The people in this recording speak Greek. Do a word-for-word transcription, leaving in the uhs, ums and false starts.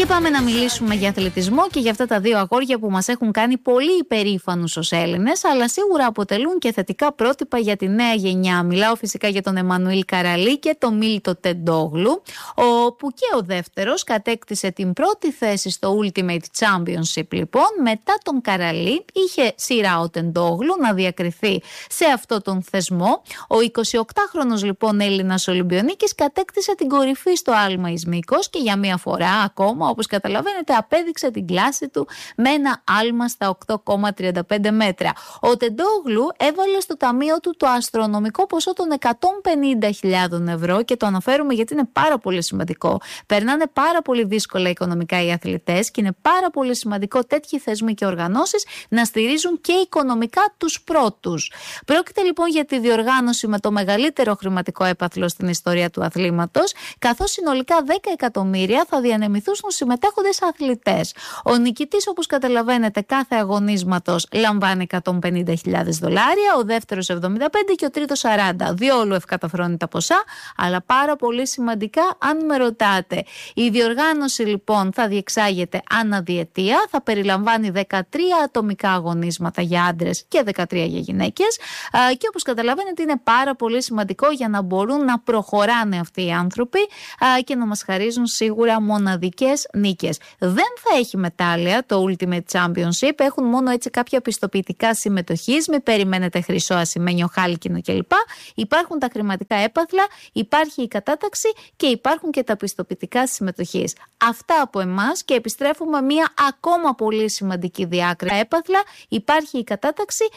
Και πάμε να μιλήσουμε για αθλητισμό και για αυτά τα δύο αγόρια που μας έχουν κάνει πολύ υπερήφανους ως Έλληνες, αλλά σίγουρα αποτελούν και θετικά πρότυπα για τη νέα γενιά. Μιλάω φυσικά για τον Εμμανουήλ Καραλή και τον Μίλτο Τεντόγλου, όπου και ο δεύτερος κατέκτησε την πρώτη θέση στο Ultimate Championship. Λοιπόν, μετά τον Καραλή είχε σειρά ο Τεντόγλου να διακριθεί σε αυτό τον θεσμό. Ο εικοσιοκτάχρονος λοιπόν Έλληνας Ολυμπιονίκης κατέκτησε την κορυφή στο άλμα εις μήκος και για μία φορά ακόμα, όπως καταλαβαίνετε, απέδειξε την κλάση του με ένα άλμα στα οκτώ κόμμα τριάντα πέντε μέτρα. Ο Τεντόγλου έβαλε στο ταμείο του το αστρονομικό ποσό των εκατόν πενήντα χιλιάδες ευρώ και το αναφέρουμε γιατί είναι πάρα πολύ σημαντικό. Περνάνε πάρα πολύ δύσκολα οικονομικά οι αθλητές και είναι πάρα πολύ σημαντικό τέτοιοι θεσμοί και οργανώσεις να στηρίζουν και οικονομικά τους πρώτους. Πρόκειται λοιπόν για τη διοργάνωση με το μεγαλύτερο χρηματικό έπαθλο στην ιστορία του αθλήματος, καθώς συνολικά δέκα εκατομμύρια θα διανεμηθούν στους συμμετέχοντες αθλητές. Ο νικητής, όπως καταλαβαίνετε, κάθε αγωνίσματος λαμβάνει εκατόν πενήντα χιλιάδες δολάρια, ο δεύτερος εβδομήντα πέντε και ο τρίτος σαράντα. Διόλου ευκαταφρόνητα ποσά, αλλά πάρα πολύ σημαντικά αν με ρωτάτε. Η διοργάνωση λοιπόν θα διεξάγεται αναδιετία, θα περιλαμβάνει δεκατρία ατομικά αγωνίσματα για άντρες και δεκατρία για γυναίκες και όπως καταλαβαίνετε είναι πάρα πολύ σημαντικό για να μπορούν να προχωράνε αυτοί οι άνθρωποι και να μας χαρίζουν σίγουρα μοναδικές νίκες. Δεν θα έχει μετάλλια το Ultimate Championship, έχουν μόνο έτσι κάποια πιστοποιητικά συμμετοχής, μην περιμένετε χρυσό, ασημένιο, χάλκινο κλπ. Υπάρχουν τα χρηματικά έπαθλα, υπάρχει η κατάταξη και υπάρχουν και τα πιστοποιητικά συμμετοχής. Αυτά από εμάς και επιστρέφουμε μια ακόμα πολύ σημαντική διάκριση. Έπαθλα, υπάρχει η κατάταξη